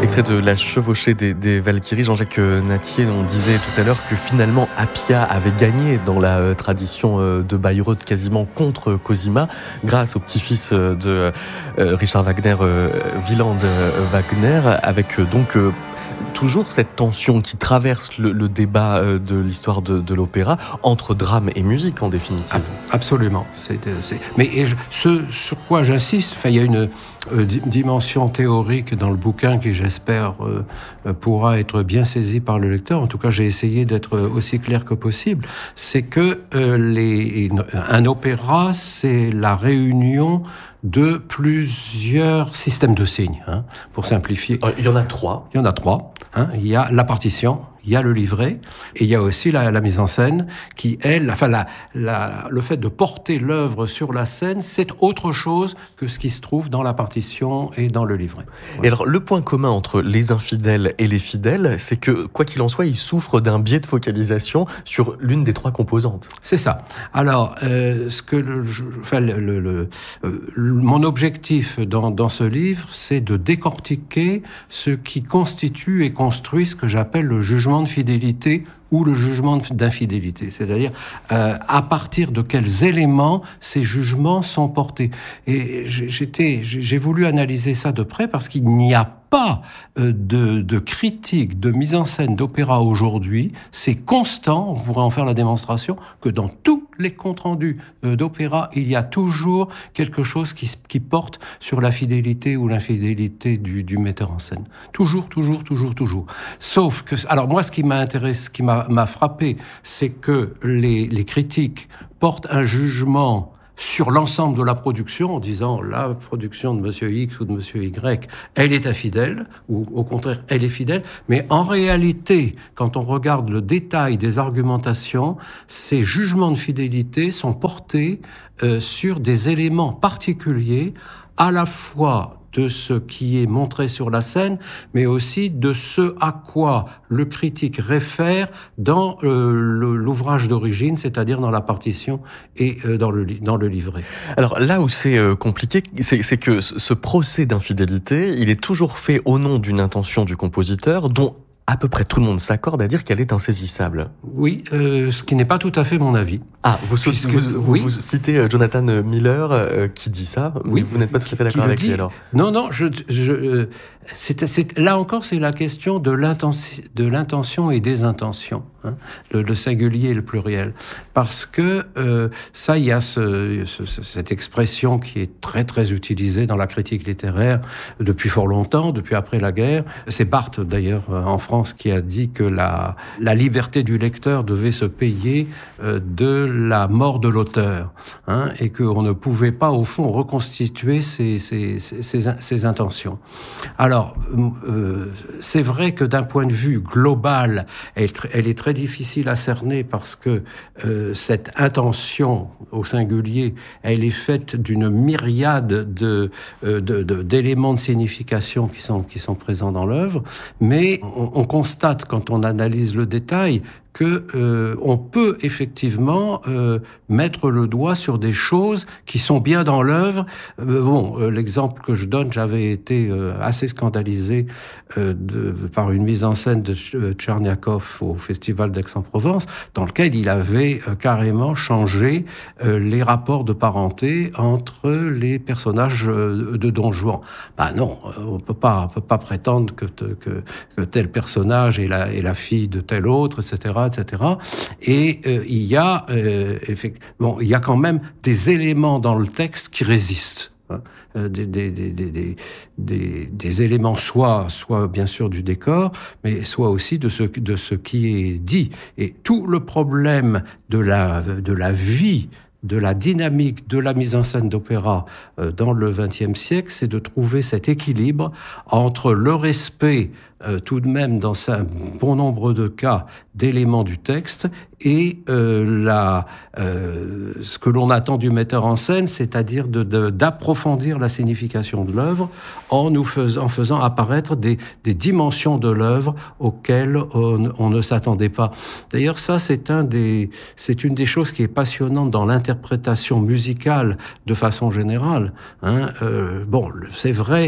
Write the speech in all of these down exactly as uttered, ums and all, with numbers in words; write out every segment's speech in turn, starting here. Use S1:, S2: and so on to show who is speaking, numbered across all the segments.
S1: Extrait de La chevauchée des, des Valkyries. Jean-Jacques Nattier, on disait tout à l'heure que finalement Appia avait gagné dans la euh, tradition euh, de Bayreuth quasiment contre Cosima, grâce au petit-fils euh, de euh, Richard Wagner, euh, Wieland euh, Wagner, avec euh, donc euh, toujours cette tension qui traverse le, le débat euh, de l'histoire de, de l'opéra entre drame et musique en définitive.
S2: Absolument. C'est, c'est... Mais et je, ce sur quoi j'insiste, enfin, il y a une euh, dimension théorique dans le bouquin qui, j'espère, euh, pourra être bien saisie par le lecteur. En tout cas, j'ai essayé d'être aussi clair que possible. C'est que euh, les, un opéra, c'est la réunion de plusieurs systèmes de signes, hein, pour simplifier.
S1: Il y en a trois.
S2: Il y en a trois. Hein. Il y a la partition, il y a le livret, et il y a aussi la, la mise en scène, qui, elle, enfin, la, la, le fait de porter l'œuvre sur la scène, c'est autre chose que ce qui se trouve dans la partition et dans le livret. Voilà.
S1: Et alors, le point commun entre les infidèles et les fidèles, c'est que, quoi qu'il en soit, ils souffrent d'un biais de focalisation sur l'une des trois composantes.
S2: C'est ça. Alors, euh, ce que le, je, enfin, le, le, le, le, mon objectif dans, dans ce livre, c'est de décortiquer ce qui constitue et construit ce que j'appelle le jugement de fidélité ou le jugement d'infidélité, c'est-à-dire euh, à partir de quels éléments ces jugements sont portés. Et j'étais, j'ai voulu analyser ça de près parce qu'il n'y a pas euh, de, de critique, de mise en scène d'opéra aujourd'hui. C'est constant, on pourrait en faire la démonstration, que dans tous les comptes rendus euh, d'opéra, il y a toujours quelque chose qui, qui porte sur la fidélité ou l'infidélité du, du metteur en scène. Toujours, toujours, toujours, toujours. Sauf que, alors moi, ce qui m'a intéressé, ce qui m'a m'a frappé, c'est que les, les critiques portent un jugement sur l'ensemble de la production, en disant la production de Monsieur X ou de Monsieur Y, elle est infidèle, ou au contraire, elle est fidèle. Mais en réalité, quand on regarde le détail des argumentations, ces jugements de fidélité sont portés euh, sur des éléments particuliers, à la fois de ce qui est montré sur la scène, mais aussi de ce à quoi le critique réfère dans euh, le, l'ouvrage d'origine, c'est-à-dire dans la partition et euh, dans, le, dans le livret.
S1: Alors là où c'est euh, compliqué, c'est, c'est que ce procès d'infidélité, il est toujours fait au nom d'une intention du compositeur, dont à peu près tout le monde s'accorde à dire qu'elle est insaisissable.
S2: Oui, euh, ce qui n'est pas tout à fait mon avis.
S1: Ah, vous, Puisque, vous, vous, oui. vous citez Jonathan Miller euh, qui dit ça, oui, mais vous n'êtes pas tout à fait d'accord avec dit. lui alors.
S2: Non, non, je, je, euh, c'est, c'est, là encore, c'est la question de, l'intention, de l'intention et des intentions, hein, le, le singulier et le pluriel. Parce que euh, ça, il y a ce, ce, cette expression qui est très, très utilisée dans la critique littéraire depuis fort longtemps, depuis après la guerre. C'est Barthes, d'ailleurs, en France, qui a dit que la, la liberté du lecteur devait se payer euh, de la mort de l'auteur, hein, et qu'on ne pouvait pas, au fond, reconstituer ses, ses, ses, ses, ses intentions. Alors, euh, c'est vrai que d'un point de vue global, elle, elle est très difficile à cerner parce que euh, cette intention au singulier, elle est faite d'une myriade de, euh, de, de, d'éléments de signification qui sont, qui sont présents dans l'œuvre, mais on, on constate, quand on analyse le détail, que euh, on peut effectivement euh, mettre le doigt sur des choses qui sont bien dans l'œuvre. Euh, bon, euh, l'exemple que je donne, j'avais été euh, assez scandalisé euh, de, par une mise en scène de Tcherniakov au Festival d'Aix-en-Provence, dans lequel il avait euh, carrément changé euh, les rapports de parenté entre les personnages euh, de Don Juan. Bah non, on peut pas, on peut pas prétendre que, que, que tel personnage est la, est la fille de tel autre, et cetera, et cetera. Et euh, il y a, euh, bon, il y a quand même des éléments dans le texte qui résistent. Hein. Euh, des, des, des, des, des, des éléments soit, soit bien sûr du décor, mais soit aussi de ce, de ce qui est dit. Et tout le problème de la, de la vie, de la dynamique de la mise en scène d'opéra euh, dans le vingtième siècle, c'est de trouver cet équilibre entre le respect, euh, tout de même dans un bon nombre de cas, d'éléments du texte et euh, la, euh, ce que l'on attend du metteur en scène, c'est-à-dire de, de, d'approfondir la signification de l'œuvre en nous faisant, en faisant apparaître des, des dimensions de l'œuvre auxquelles on, on ne s'attendait pas. D'ailleurs, ça, c'est, un des, c'est une des choses qui est passionnante dans l'interprétation musicale de façon générale. Hein. Euh, bon, c'est vrai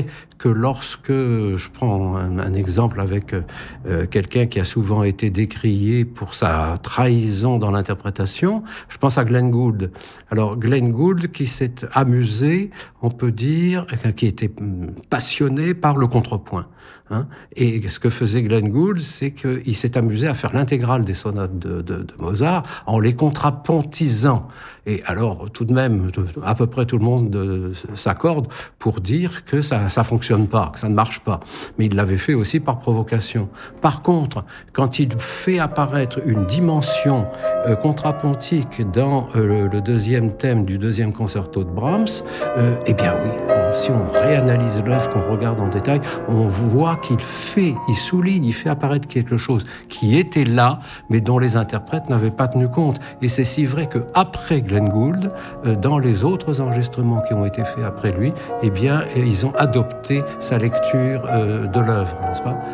S2: que lorsque, je prends un, un exemple avec euh, quelqu'un qui a souvent été décrié pour sa trahison dans l'interprétation, je pense à Glenn Gould. Alors Glenn Gould qui s'est amusé, on peut dire, qui était passionné par le contrepoint. Hein, et ce que faisait Glenn Gould, c'est qu'il s'est amusé à faire l'intégrale des sonates de, de, de Mozart en les contrapontisant. Et alors, tout de même, à peu près tout le monde de, s'accorde pour dire que ça ça fonctionne pas, que ça ne marche pas. Mais il l'avait fait aussi par provocation. Par contre, quand il fait apparaître une dimension euh, contrapontique dans euh, le, le deuxième thème du deuxième concerto de Brahms, euh, eh bien oui, on, si on réanalyse l'œuvre, qu'on regarde en détail, on voit qu'il fait, il souligne, il fait apparaître quelque chose qui était là, mais dont les interprètes n'avaient pas tenu compte. Et c'est si vrai qu'après Glenn Gould, euh, dans les autres enregistrements qui ont été faits après lui, eh bien, ils ont adopté sa lecture euh, de l'œuvre, n'est-ce pas ?